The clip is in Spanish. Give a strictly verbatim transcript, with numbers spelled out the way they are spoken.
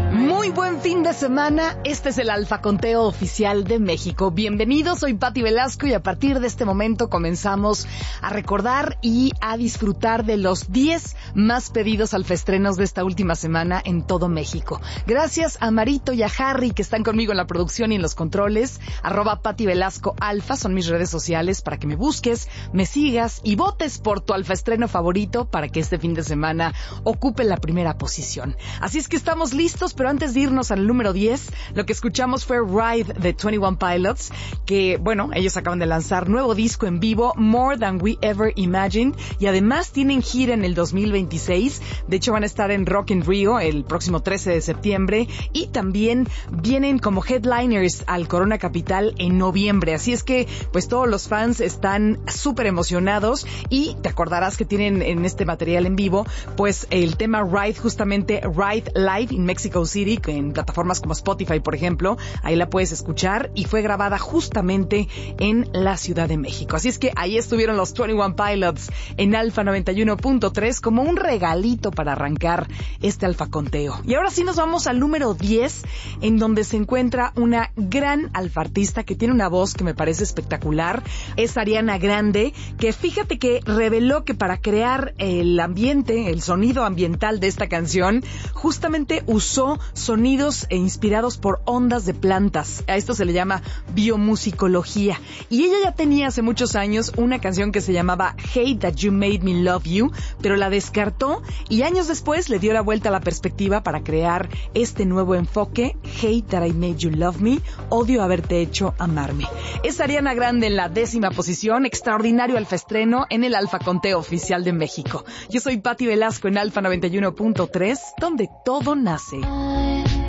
Muy buen fin de semana, este es el Alfa Conteo Oficial de México. Bienvenidos, soy Pati Velasco y a partir de este momento comenzamos a recordar y a disfrutar de los diez más pedidos alfaestrenos de esta última semana en todo México. Gracias a Marito y a Harry que están conmigo en la producción y en los controles. Arroba Pati Velasco Alfa son mis redes sociales para que me busques, me sigas y votes por tu alfaestreno favorito para que este fin de semana ocupe la primera posición. Así es que estamos listos, pero antes de irnos al número diez, lo que escuchamos fue Ride de twenty-one Pilots, que, bueno, ellos acaban de lanzar nuevo disco en vivo, More Than We Ever Imagined, y además tienen gira en el dos mil veintiséis. De hecho, van a estar en Rock in Rio el próximo trece de septiembre y también vienen como headliners al Corona Capital en noviembre. Así es que, pues, todos los fans están súper emocionados y te acordarás que tienen en este material en vivo, pues, el tema Ride, justamente Ride Live in Mexico City, en plataformas como Spotify, por ejemplo. Ahí la puedes escuchar y fue grabada justamente en la Ciudad de México. Así es que ahí estuvieron los twenty-one Pilots en Alfa noventa y uno punto tres como un regalito para arrancar este Alfa Conteo. Y ahora sí nos vamos al número diez, en donde se encuentra una gran alfartista que tiene una voz que me parece espectacular. Es Ariana Grande, que fíjate que reveló que para crear el ambiente, el sonido ambiental de esta canción, justamente usó sonidos e inspirados por ondas de plantas. A esto se le llama biomusicología. Y ella ya tenía hace muchos años una canción que se llamaba Hate That You Made Me Love You, pero la descartó y años después le dio la vuelta a la perspectiva para crear este nuevo enfoque, Hate That I Made You Love Me, odio haberte hecho amarme. Es Ariana Grande en la décima posición, extraordinario alfaestreno en el Alfa Conteo Oficial de México. Yo soy Pati Velasco en Alfa noventa y uno punto tres, donde todo nace.